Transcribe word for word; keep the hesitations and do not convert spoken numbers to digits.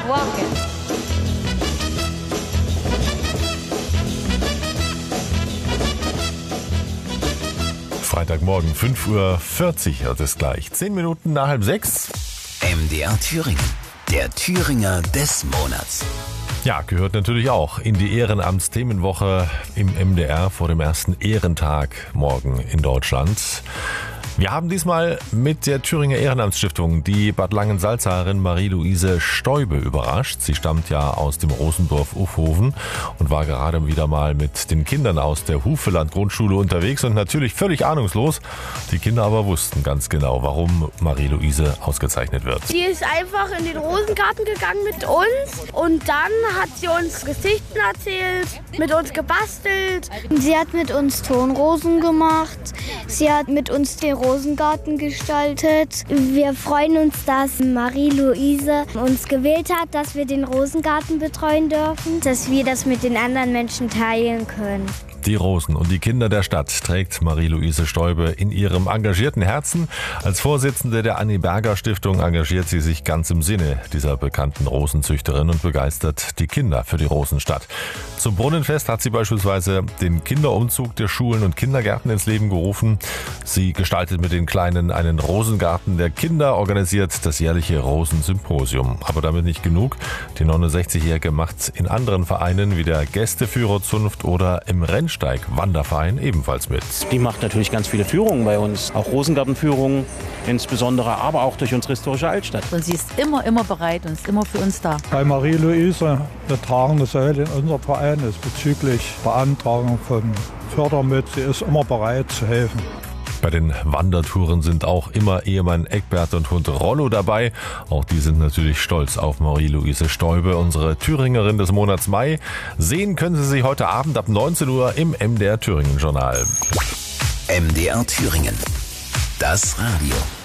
walking. Freitagmorgen, fünf Uhr vierzig wird es gleich. Zehn Minuten nach halb sechs. M D R Thüringen, der Thüringer des Monats. Ja, gehört natürlich auch in die Ehrenamtsthemenwoche im M D R vor dem ersten Ehrentag morgen in Deutschland. Wir haben diesmal mit der Thüringer Ehrenamtsstiftung die Bad Langensalzarin Marie-Louise Stäube überrascht. Sie stammt ja aus dem Rosendorf Ufhoven und war gerade wieder mal mit den Kindern aus der Hufeland Grundschule unterwegs und natürlich völlig ahnungslos. Die Kinder aber wussten ganz genau, warum Marie-Louise ausgezeichnet wird. Sie ist einfach in den Rosengarten gegangen mit uns und dann hat sie uns Geschichten erzählt, mit uns gebastelt. Sie hat mit uns Tonrosen gemacht. Sie hat mit uns den Rosengarten gestaltet. Wir freuen uns, dass Marie-Louise uns gewählt hat, dass wir den Rosengarten betreuen dürfen, dass wir das mit den anderen Menschen teilen können. Die Rosen und die Kinder der Stadt trägt Marie-Louise Stäube in ihrem engagierten Herzen. Als Vorsitzende der Annie Berger Stiftung engagiert sie sich ganz im Sinne dieser bekannten Rosenzüchterin und begeistert die Kinder für die Rosenstadt. Zum Brunnenfest hat sie beispielsweise den Kinderumzug der Schulen und Kindergärten ins Leben gerufen. Sie gestaltet mit den Kleinen einen Rosengarten der Kinder, organisiert das jährliche Rosensymposium. Aber damit nicht genug. Die neunundsechzigjährige macht in anderen Vereinen wie der Gästeführerzunft oder im Rennsteig Wanderverein ebenfalls mit. Die macht natürlich ganz viele Führungen bei uns, auch Rosengartenführungen insbesondere, aber auch durch unsere historische Altstadt. Und sie ist immer, immer bereit und ist immer für uns da. Bei Marie-Louise eine tragende Säule in unserem Verein ist bezüglich Beantragung von Fördermitteln. Sie ist immer bereit zu helfen. Bei den Wandertouren sind auch immer Ehemann Eckbert und Hund Rollo dabei. Auch die sind natürlich stolz auf Marie-Louise Stäube, unsere Thüringerin des Monats Mai. Sehen können Sie sie heute Abend ab neunzehn Uhr im M D R Thüringen Journal. M D R Thüringen, das Radio.